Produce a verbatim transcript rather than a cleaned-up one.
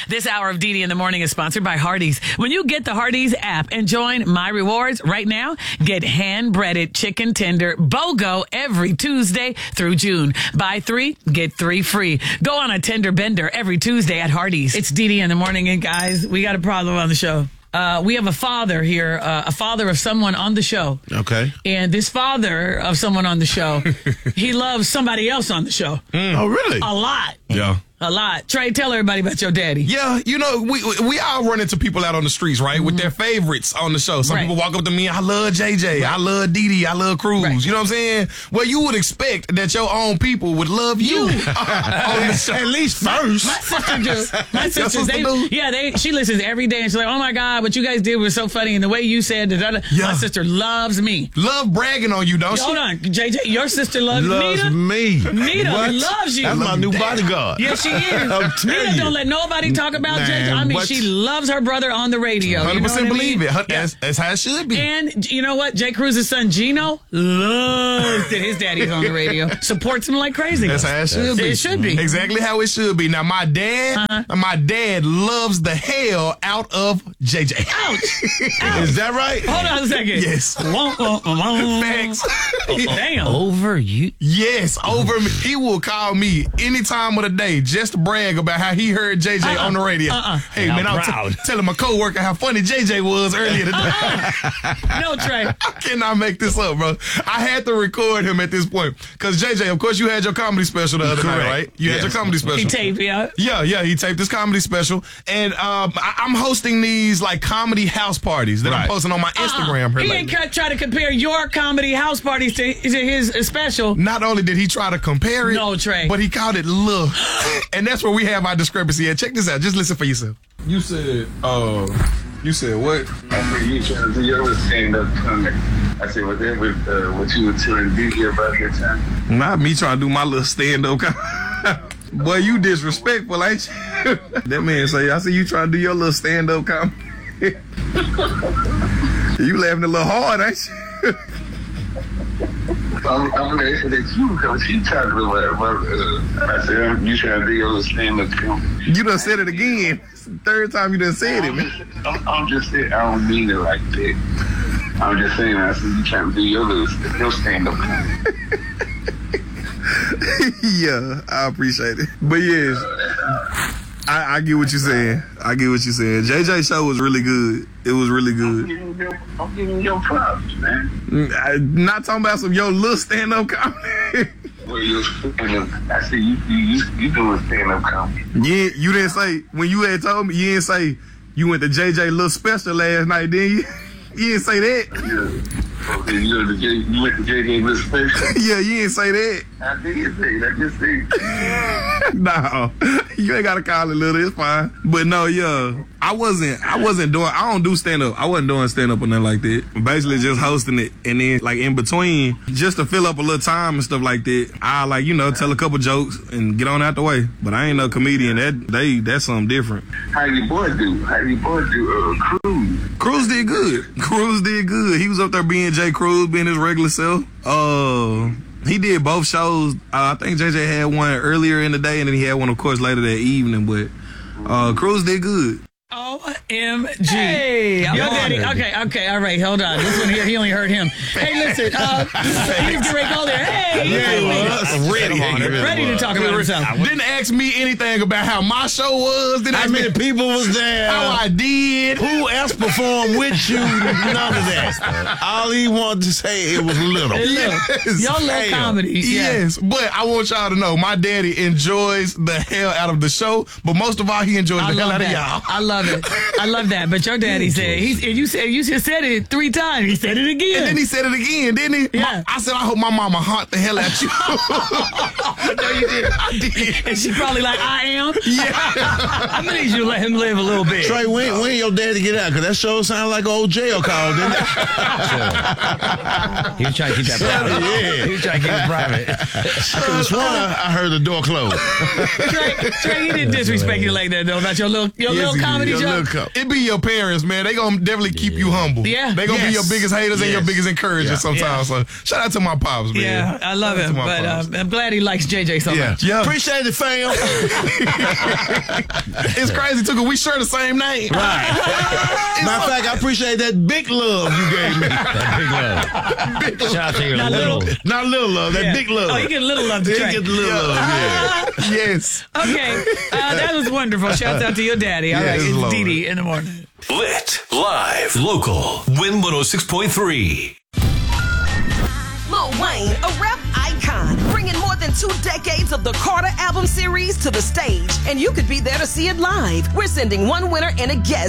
This hour of Dee Dee in the Morning is sponsored by Hardee's. When you get the Hardee's app and join My Rewards right now, get hand-breaded chicken tender BOGO every Tuesday through June. Buy three, get three free. Go on a tender bender every Tuesday at Hardee's. It's Dee Dee in the Morning, and guys, we got a problem on the show. Uh, we have a father here, uh, a father of someone on the show. Okay. And this father of someone on the show, he loves somebody else on the show. Mm. Oh, really? A lot. Yeah. A lot. Trey, tell everybody about your daddy. Yeah, you know, we we all run into people out on the streets, right, mm-hmm. with their favorites on the show. Some right. people walk up to me, I love J J, right. I love Dee Dee, I love Cruz. Right. You know what I'm saying? Well, you would expect that your own people would love you. you. on the show. At least first. My, my sister do. My sisters, they, do? yeah, they. she listens every day, and she's like, oh, my God, what you guys did was so funny, and the way you said that. Yeah. My sister loves me. Love bragging on you, don't she? Hold on, J J, your sister loves, loves Nita? me. Nita what? loves you. That's my new bodyguard. Yes, she is. Nita you. don't let nobody talk about Man, J J. I mean, what? she loves her brother on the radio. one hundred percent you know believe I mean? it. Her, yeah. that's, that's how it should be. And you know what? Jay Cruz's son, Gino, loves that his daddy's on the radio. Supports him like crazy. That's how it should be. It should be. Exactly how it should be. Now, my dad, uh-huh. my dad loves the hell out of J J. Ouch. Ouch. Is that right? Hold on a second. Yes. Facts. Damn. Over you? Yes, over me. He will call me any time of the day just to brag about how he heard J J uh-uh. on the radio. Uh-uh. Hey, and man, I'm, I'm t- telling my coworker how funny J J was earlier today. Uh-uh. No, Trey. I cannot make this up, bro. I had to record him at this point. Because J J, of course, you had your comedy special the other Correct. night, right? You yes. had your comedy special. He taped, yeah. Yeah, yeah, he taped this comedy special. And um, I- I'm hosting these, like, comedy house parties that right. I'm posting on my Instagram. Uh-uh. Here he lately. ain't try to compare your comedy house parties to, to his special. Not only did he try to compare it, no, Trey. but he called it love. And that's where we have our discrepancy at. Check this out. Just listen for yourself. You said, uh, you said what? I said, you trying to do your stand-up comedy. I said, well, that was uh, what you were telling D J about that time. Not me trying to do my little stand-up comedy. Boy, you disrespectful, ain't you? That man say, I see you trying to do your little stand-up comedy. You laughing a little hard, ain't you? I'm, I'm laughing at you because you talking about, about uh, I said, you trying to do your little stand-up comedy. You done said it again. It's the third time you done said it, man. Just, I'm, I'm just saying, I don't mean it like that. I'm just saying, I said, you trying to do your little your stand-up comedy. Yeah, I appreciate it. But yes, I, I get what you're saying. I get what you're saying. J J show was really good. It was really good. I'm giving you, I'm giving you your props, man. I, not talking about some your little stand-up comedy. Well, you I see you, you, you doing stand-up comedy. Yeah, you didn't say, when you had told me, you didn't say you went to J J little special last night, didn't you? You didn't say that. Yeah. Okay, you, know, the J, you went to J J little special? Yeah, you didn't say that. I did say that. I just said. No, you ain't gotta call it little. It's fine. But no, yeah, I wasn't. I wasn't doing. I don't do stand up. I wasn't doing stand up or nothing like that. Basically, just hosting it, and then like in between, just to fill up a little time and stuff like that. I like you know tell a couple jokes and get on out the way. But I ain't no comedian. That they that's something different. How your boy do? How your boy do? Uh, Cruz. Cruz did good. Cruz did good. He was up there being J. Cruz, being his regular self. Uh. He did both shows. Uh, I think J J had one earlier in the day, and then he had one, of course, later that evening. But uh, Cruz did good. O M G. Hey, your daddy. Okay, okay, all right, hold on. This one here, he only heard him. Hey, listen, uh, he was getting ready to go there. Hey, yeah, he was. Ready, ready, ready to talk about himself. Didn't ask me anything about how my show was. Didn't how many people was there? How I did. Who else performed with you? None of that. All he wanted to say, it was little. Yes. Your little comedy. Yeah. Yes, but I want y'all to know, my daddy enjoys the hell out of the show, but most of all, he enjoys I the hell out that. of y'all. I love it. I love that. But your daddy said, he, and you said, you just said it three times. He said it again. And then he said it again, didn't he? Yeah. My, I said, I hope my mama haunt the hell out you. No, you did. I did. And she probably like, I am? Yeah. I'm going to need you to let him live a little bit. Trey, when, when your daddy get out? Because that show sounded like an old jail call, didn't it? He was trying to keep that private. Yeah. He was trying to keep it private. I could have sworn I heard the door close. Trey, Trey, he didn't disrespect you like that, though, about your little, your Yes, little comedy your joke. little Yeah. It be your parents, man. They gonna definitely keep you humble. Yeah. They gonna Yes. be your biggest haters and your Yes. biggest encouragers Yeah. sometimes. So shout out to my pops, man. Yeah, I love Shout out him, to my but pops. um, I'm glad he likes J J so Yeah. much. Yeah. Appreciate it, fam. It's crazy too, cause we share the same name. Right. Matter of fact, I appreciate that big love you gave me. That big love. Shout out to your Not little. little. Not little love, that Yeah. big love. Oh, you get a little love to You Trey. get the little love, yeah. Yes. Okay, uh, that was wonderful. Shouts out to your daddy. All Yes, right, it's Lord. Dee Dee in the morning. Lit, live, local, Win one oh six point three. Lil Wayne, a rap icon, bringing more than two decades of the Carter album series to the stage. And you could be there to see it live. We're sending one winner and a guest